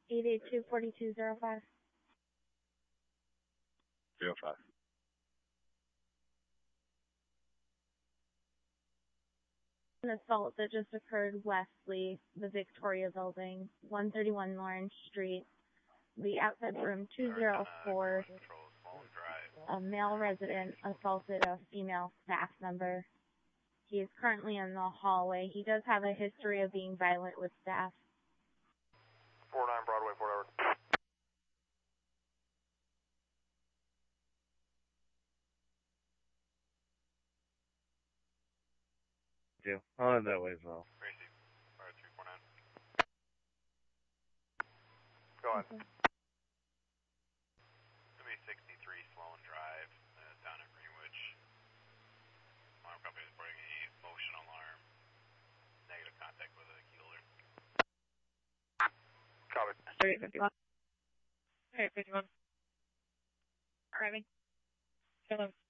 882-4205. 05. An assault that just occurred westly, the Victoria building, 131 Lawrence Street, the outside room 204. A male resident assaulted a female staff member. He is currently in the hallway. He does have a history of being violent with staff. 49 Broadway, Port Edward. I'll head that way as well. Gracie, 349. Go ahead. Okay. 63 Sloan Drive, down at Greenwich. Alarm company is reporting a motion alarm. Negative contact with a healer. Copy. 3851. 3851. Arriving. Hello.